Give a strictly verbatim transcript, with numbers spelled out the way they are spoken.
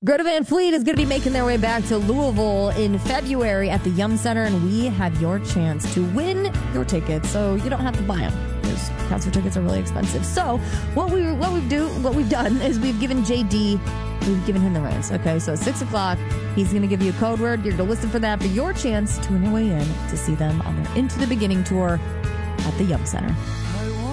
Greta Van Fleet is going to be making their way back to Louisville in February at the Yum Center, and we have your chance to win your tickets, so you don't have to buy them because concert tickets are really expensive. So what we what we do what we've done is we've given J D, we've given him the reins. Okay, so at six o'clock, he's going to give you a code word. You're going to listen for that, but your chance to win your way in to see them on their Into the Beginning tour at the Yum Center.